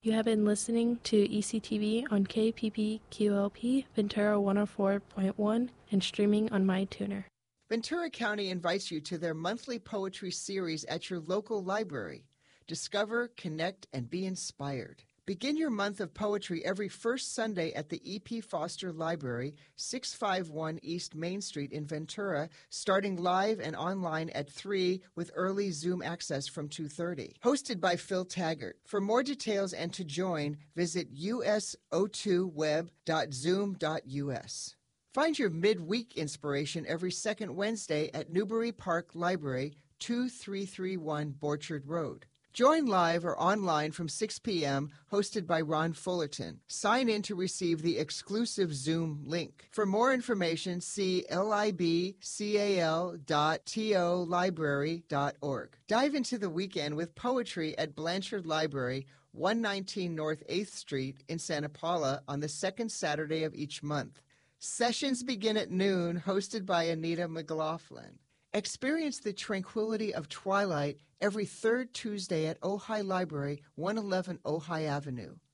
You have been listening to ECTV on KPPQLP Ventura 104.1 and streaming on MyTuner. Ventura County invites you to their monthly poetry series at your local library. Discover, connect, and be inspired. Begin your month of poetry every first Sunday at the E.P. Foster Library, 651 East Main Street in Ventura, starting live and online at 3 with early Zoom access from 2:30. Hosted by Phil Taggart. For more details and to join, visit uso2web.zoom.us. Find your midweek inspiration every second Wednesday at Newbury Park Library, 2331 Borchard Road. Join live or online from 6 p.m., hosted by Ron Fullerton. Sign in to receive the exclusive Zoom link. For more information, see libcal.tolibrary.org. Dive into the weekend with poetry at Blanchard Library, 119 North 8th Street in Santa Paula on the second Saturday of each month. Sessions begin at noon, hosted by Anita McLaughlin. Experience the tranquility of twilight every third Tuesday at Ojai Library, 111 Ojai Avenue.